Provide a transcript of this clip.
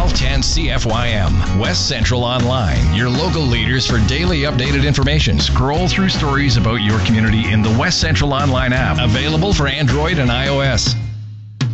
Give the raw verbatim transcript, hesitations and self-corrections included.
twelve ten C F Y M. West Central Online, your local leaders for daily updated information. Scroll through stories about your community in the West Central Online app, available for Android and iOS.